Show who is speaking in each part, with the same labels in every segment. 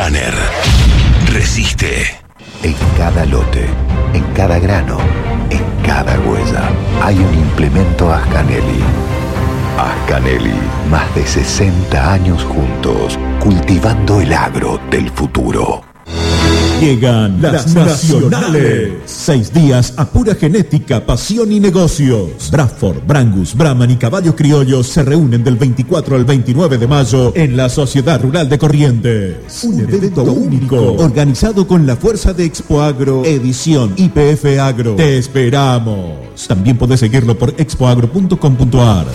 Speaker 1: Runner. Resiste.
Speaker 2: En cada lote, en cada grano, en cada huella, hay un implemento Ascanelli. Ascanelli, más de 60 años juntos, cultivando el agro del futuro.
Speaker 3: Llegan las nacionales. 6 días a pura genética, pasión y negocios. Bradford, Brangus, Brahman y caballos criollos se reúnen del 24 al 29 de mayo en la Sociedad Rural de Corrientes. Un evento único, organizado con la fuerza de Expo Agro, edición IPF Agro. Te esperamos. También podés seguirlo por expoagro.com.ar.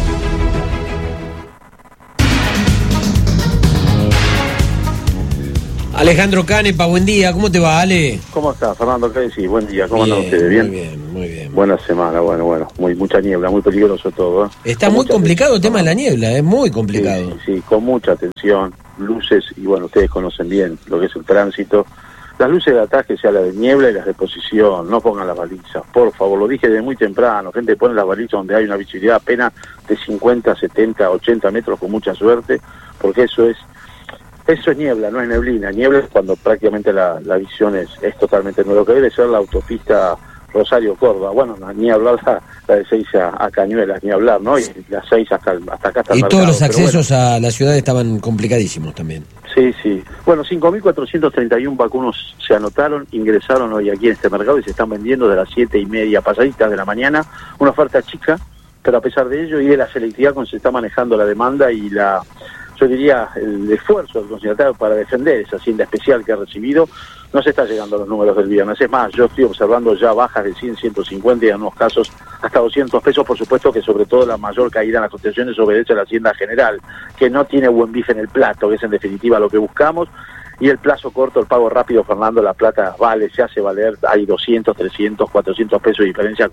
Speaker 4: Alejandro Canepa, buen día, ¿cómo te va, Ale?
Speaker 5: ¿Cómo estás, Fernando? Sí, buen día, ¿cómo andan ustedes? ¿Bien?
Speaker 4: Muy bien.
Speaker 5: Buena semana, bueno, mucha niebla, muy peligroso todo, ¿eh?
Speaker 4: Está muy complicado el tema de la niebla, es muy complicado.
Speaker 5: Sí, con mucha atención, luces, y bueno, ustedes conocen bien lo que es el tránsito. Las luces de ataque se habla de niebla y las de posición, no pongan las balizas, por favor, lo dije desde muy temprano, gente pone las balizas donde hay una visibilidad apenas de 50, 70, 80 metros con mucha suerte, porque eso es niebla, no es neblina. Niebla es cuando prácticamente la visión es totalmente nueva, lo que debe ser la autopista Rosario-Córdoba. Bueno, ni hablar la de 6 a Cañuelas, ni hablar, ¿no? Y las 6 hasta acá hasta el
Speaker 4: Y
Speaker 5: mercado,
Speaker 4: todos los accesos
Speaker 5: bueno,
Speaker 4: a la ciudad estaban complicadísimos también.
Speaker 5: Sí. Bueno, 5.431 vacunos se anotaron, ingresaron hoy aquí en este mercado y se están vendiendo de las 7:30 pasaditas de la mañana. Una oferta chica, pero a pesar de ello y de la selectividad con que se está manejando la demanda y yo diría, el esfuerzo del consignatario para defender esa hacienda especial que ha recibido, no se está llegando a los números del viernes. Es más, yo estoy observando ya bajas de 100, 150 y en unos casos hasta 200 pesos, por supuesto que sobre todo la mayor caída en las cotizaciones obedece a la hacienda general, que no tiene buen bife en el plato, que es en definitiva lo que buscamos. Y el plazo corto, el pago rápido, Fernando, la plata se hace valer, hay 200, 300, 400 pesos de diferencia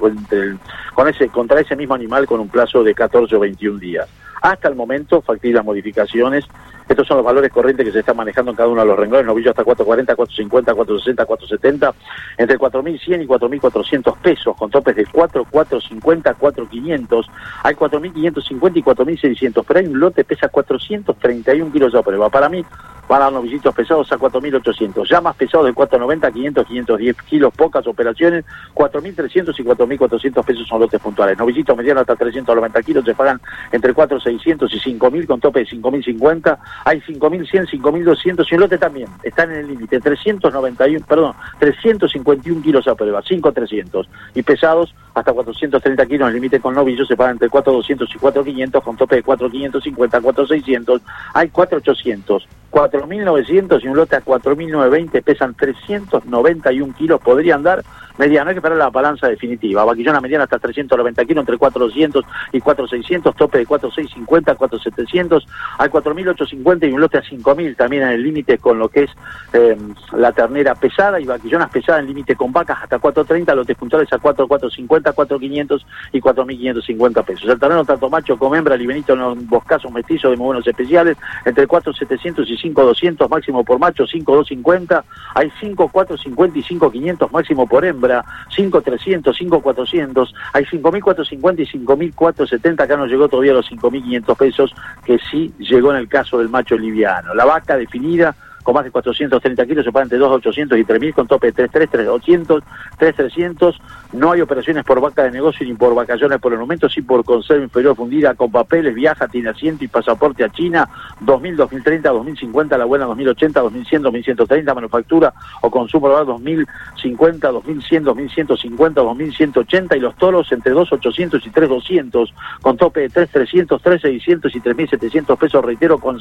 Speaker 5: contra ese mismo animal con un plazo de 14 o 21 días. Hasta el momento, factibles modificaciones. Estos son los valores corrientes que se están manejando en cada uno de los renglones. Novillo hasta 440, 450, 460, 470, entre 4.100 y 4.400 pesos, con topes de 4, 450, 4.500. Hay 4.550 y 4.600, pero hay un lote que pesa 431 kilos a prueba. Para mí, van a dar novicitos pesados a 4.800, ya más pesados de 490, 500, 510 kilos, pocas operaciones, 4.300 y 4.400 pesos son lotes puntuales. Novicitos medianos hasta 390 kilos se pagan entre 4.600 y 5.000 con tope de 5.050, hay 5.100, 5.200 y un lote también, están en el límite, 351 kilos a prueba, 5.300 y pesados hasta 430 kilos en el límite con novillos se pagan entre 4.200 y 4.500 con tope de 4.550, 4.600, hay 4.800, 4.900 y un lote a 4.920, pesan 391 kilos, podrían dar mediano, hay que esperar la balanza definitiva. Vaquillona mediana hasta 390 kilos, entre 4.200 y 4.600, tope de 4.650, 4.700, hay 4.850 y un lote a 5.000, también en el límite con lo que es la ternera pesada y vaquillonas pesadas en límite con vacas hasta 4.30, lotes puntuales a 4.450, 4.500 y 4.550 pesos. El terreno tanto macho como hembra, libenito en los boscazos mestizos de muy buenos especiales, entre 4.700 y 5.200 máximo por macho, 5.250, hay 5.450 y 5.500 máximo por hembra, 5.300, 5.400, hay 5.450 y 5.470, acá no llegó todavía a los 5.500 pesos, que sí llegó en el caso del macho liviano. La vaca definida con más de 430 kilos se paga entre 2.800 y 3.000 con tope de 3.300, 3.200, 3.300. No hay operaciones por vaca de negocio ni por vacaciones por el momento, sí por conserva inferior fundida con papeles, viaja, tiene asiento y pasaporte a China, 2.000, 2.030, 2.050, la buena 2.080, 2.100, 2.130, manufactura o consumo rural 2.050, 2.100, 2.150, 2.180 y los toros entre 2.800 y 3.200 con tope de 3.300, 3.600 y 3.700 pesos, reitero, con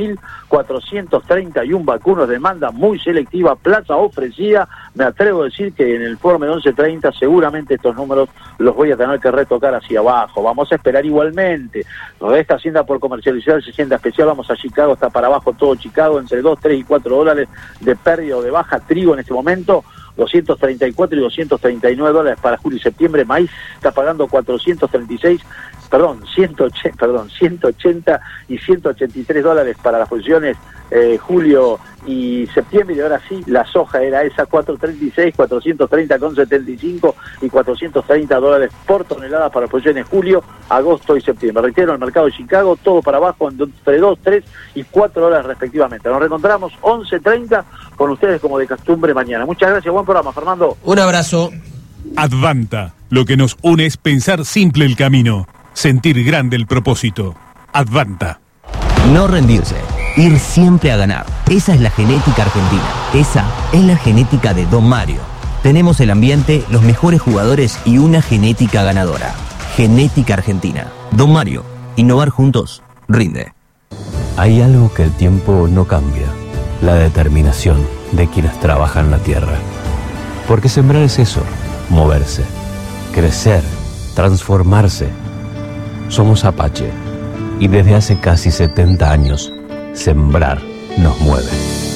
Speaker 5: 5.431 vacunos, demanda muy selectiva, plaza ofrecida. Me atrevo a decir que en el Foro 1130 seguramente estos números los voy a tener que retocar hacia abajo. Vamos a esperar igualmente. Esta hacienda por comercializar, hacienda especial, vamos a Chicago, está para abajo todo Chicago, entre 2, 3 y 4 dólares de pérdida o de baja. Trigo en este momento 234 y 239 dólares para julio y septiembre. Maíz está pagando 180 y 183 dólares para las posiciones julio y septiembre, y ahora sí, la soja era esa, 436, 430,75 y $430 por tonelada para producción en julio, agosto y septiembre. Reitero, el mercado de Chicago, todo para abajo, entre 2, 3 y 4 horas respectivamente. Nos reencontramos 11:30 con ustedes como de costumbre mañana. Muchas gracias, buen programa, Fernando.
Speaker 4: Un abrazo.
Speaker 6: Advanta, lo que nos une es pensar simple el camino, sentir grande el propósito. Advanta.
Speaker 7: No rendirse, ir siempre a ganar. Esa es la genética argentina. Esa es la genética de Don Mario. Tenemos el ambiente, los mejores jugadores y una genética ganadora. Genética argentina. Don Mario, innovar juntos, rinde.
Speaker 8: Hay algo que el tiempo no cambia, la determinación de quienes trabajan la tierra. Porque sembrar es eso, moverse, crecer, transformarse. Somos Apache y desde hace casi 70 años, sembrar nos mueve.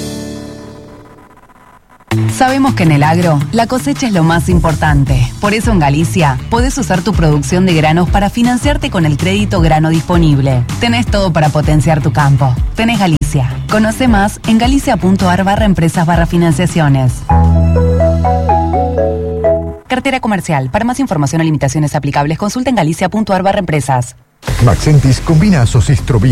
Speaker 9: Sabemos que en el agro, la cosecha es lo más importante. Por eso en Galicia, podés usar tu producción de granos para financiarte con el crédito grano disponible. Tenés todo para potenciar tu campo. Tenés Galicia. Conoce más en galicia.ar/empresas/financiaciones. Cartera comercial. Para más información o limitaciones aplicables, consulta en galicia.ar/empresas.
Speaker 10: Maxentis combina Sosistrovir